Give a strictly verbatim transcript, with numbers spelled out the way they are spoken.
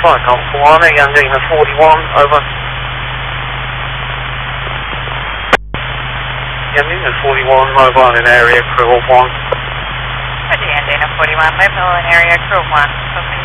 Flight Control one, Young Lima forty-one, over. Young Lima forty-one, mobile in area, crew of one. Roger, Young Lima forty-one, mobile in area, crew of one.